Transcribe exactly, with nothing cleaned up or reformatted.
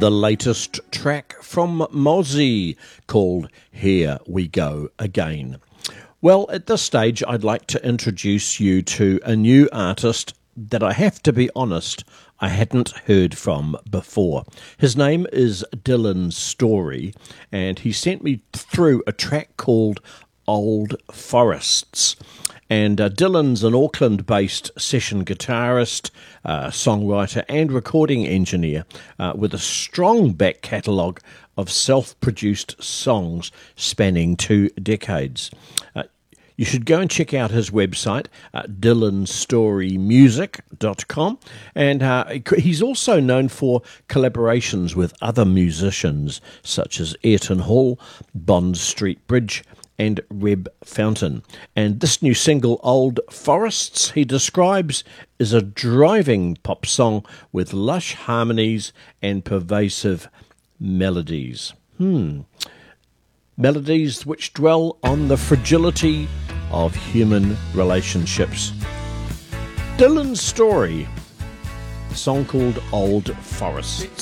the latest track from Mozzie called Here We Go Again. Well, at this stage, I'd like to introduce you to a new artist that I have to be honest, I hadn't heard from before. His name is Dylan Story, and he sent me through a track called Old Forests. And uh, Dylan's an Auckland-based session guitarist, uh, songwriter and recording engineer uh, with a strong back catalogue of self-produced songs spanning two decades. Uh, You should go and check out his website, uh, dylan story music dot com, and uh, he's also known for collaborations with other musicians such as Ayrton Hall, Bond Street Bridge, and Reb Fountain. And this new single, Old Forests, he describes as a driving pop song with lush harmonies and pervasive melodies. Hmm. Melodies which dwell on the fragility of human relationships. Dylan's Story, a song called Old Forests.